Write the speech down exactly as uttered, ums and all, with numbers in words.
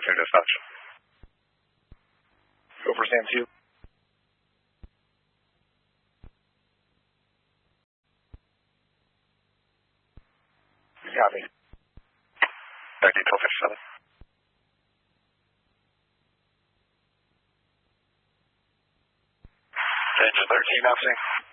two dispatch. Go for stand two. Copy. Back detail fifty-seven. Engine thirteen, now